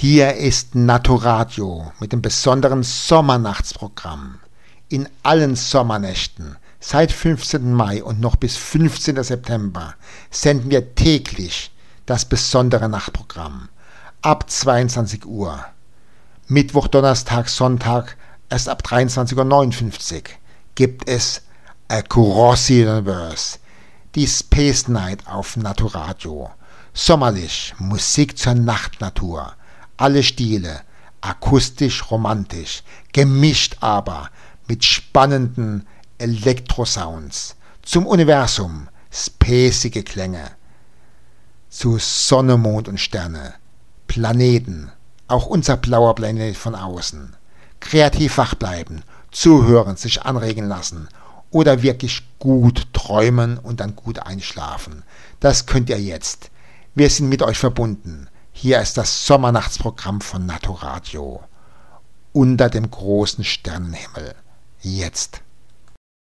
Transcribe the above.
Hier ist Naturadio mit dem besonderen Sommernachtsprogramm. In allen Sommernächten seit 15. Mai und noch bis 15. September senden wir täglich das besondere Nachtprogramm ab 22 Uhr. Mittwoch, Donnerstag, Sonntag erst ab 23:59 Uhr gibt es Across the Universe, die Space Night auf Naturadio. Sommerlich, Musik zur Nachtnatur, alle Stile, akustisch, romantisch, gemischt aber mit spannenden Elektrosounds, zum Universum, spacige Klänge, zu Sonne, Mond und Sterne, Planeten, auch unser blauer Planet von außen. Kreativ wach bleiben, zuhören, sich anregen lassen oder wirklich gut träumen und dann gut einschlafen. Das könnt ihr jetzt. Wir sind mit euch verbunden. Hier ist das Sommernachtsprogramm von Naturadio. Unter dem großen Sternenhimmel. Jetzt.